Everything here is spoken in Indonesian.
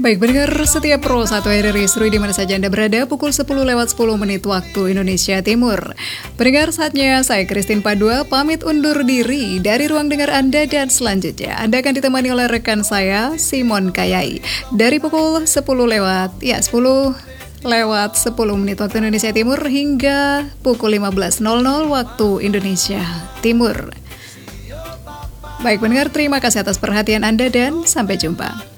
Baik, pendengar setiap Pro 1 RRI Seru di mana saja Anda berada, pukul 10:10 waktu Indonesia Timur. Pendengar, saatnya saya Christine Padua pamit undur diri dari ruang dengar Anda, dan selanjutnya Anda akan ditemani oleh rekan saya Simon Kayai dari pukul 10:10 waktu Indonesia Timur hingga pukul 15:00 waktu Indonesia Timur. Baik pendengar, terima kasih atas perhatian Anda dan sampai jumpa.